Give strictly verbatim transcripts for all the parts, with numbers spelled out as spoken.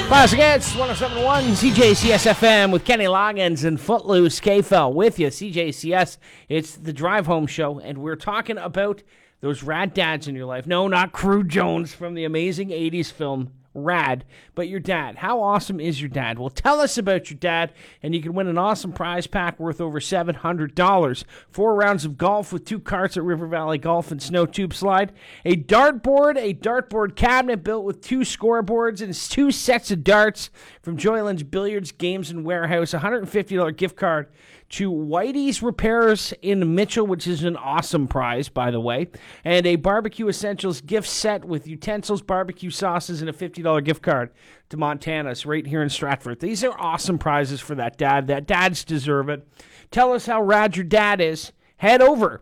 Classic Hits, one oh seven point one C J C S F M with Kenny Loggins and Footloose K-Fel with you. C J C S, it's the Drive Home Show, and we're talking about those rad dads in your life. No, not Crew Jones from the amazing eighties film Rad, but your dad. How awesome is your dad? Well, tell us about your dad, and you can win an awesome prize pack worth over seven hundred dollars. Four rounds of golf with two carts at River Valley Golf and Snow Tube Slide. A dartboard, a dartboard cabinet built with two scoreboards and two sets of darts from Joyland's Billiards, Games, and Warehouse. one hundred fifty dollars gift card to Whitey's Repairs in Mitchell, which is an awesome prize, by the way. And a Barbecue Essentials gift set with utensils, barbecue sauces, and a fifty dollars gift card to Montana's right here in Stratford. These are awesome prizes for that dad. That dads deserve it. Tell us how rad your dad is. Head over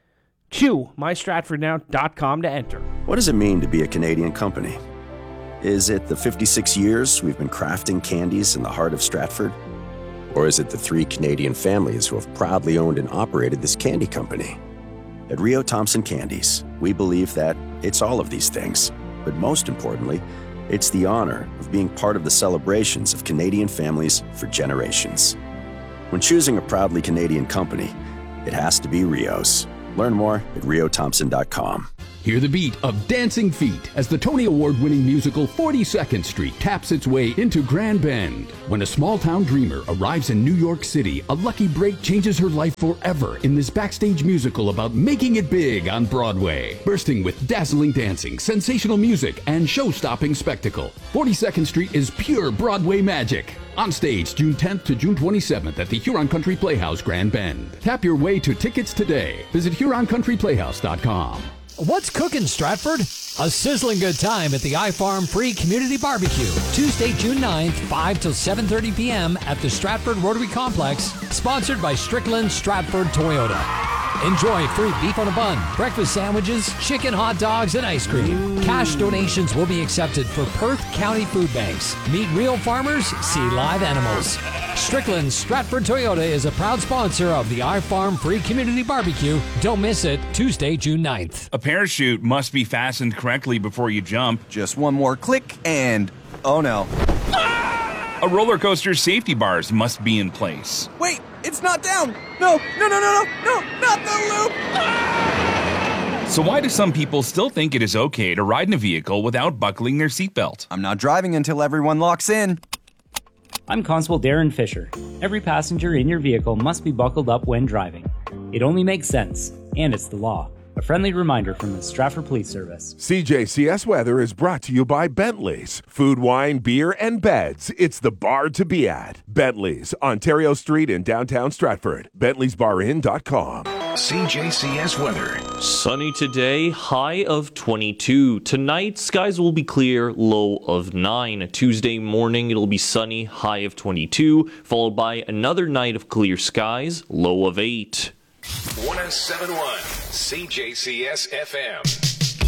to my stratford now dot com to enter. What does it mean to be a Canadian company? Is it the fifty-six years we've been crafting candies in the heart of Stratford? Or is it the three Canadian families who have proudly owned and operated this candy company? At Rio Thompson Candies, we believe that it's all of these things, but most importantly, it's the honor of being part of the celebrations of Canadian families for generations. When choosing a proudly Canadian company, it has to be Rio's. Learn more at rio thompson dot com. Hear the beat of Dancing Feet as the Tony Award-winning musical forty-second Street taps its way into Grand Bend. When a small-town dreamer arrives in New York City, a lucky break changes her life forever in this backstage musical about making it big on Broadway. Bursting with dazzling dancing, sensational music, and show-stopping spectacle, forty-second Street is pure Broadway magic. On stage June tenth to June twenty-seventh at the Huron Country Playhouse, Grand Bend. Tap your way to tickets today. Visit huron country playhouse dot com. What's cooking, Stratford? A sizzling good time at the iFarm Free Community Barbecue. Tuesday, June ninth, five till seven thirty p.m. at the Stratford Rotary Complex. Sponsored by Strickland Stratford Toyota. Enjoy free beef on a bun, breakfast sandwiches, chicken hot dogs, and ice cream. Cash donations will be accepted for Perth County food banks. Meet real farmers, see live animals. Strickland Stratford Toyota is a proud sponsor of the iFarm Free Community Barbecue. Don't miss it, Tuesday, June ninth. A parachute must be fastened correctly before you jump. Just one more click and... oh no. A roller coaster's safety bars must be in place. Wait, it's not down. No, no, no, no, no, no, not the loop. So why do some people still think it is okay to ride in a vehicle without buckling their seatbelt? I'm not driving until everyone locks in. I'm Constable Darren Fisher. Every passenger in your vehicle must be buckled up when driving. It only makes sense, and it's the law. A friendly reminder from the Stratford Police Service. C J C S Weather is brought to you by Bentley's. Food, wine, beer, and beds. It's the bar to be at. Bentley's, Ontario Street in downtown Stratford. bentley's bar inn dot com. C J C S Weather. Sunny today, high of twenty-two. Tonight, skies will be clear, low of nine. Tuesday morning, it'll be sunny, high of twenty-two, followed by another night of clear skies, low of eight. one oh seven point one C J C S F M.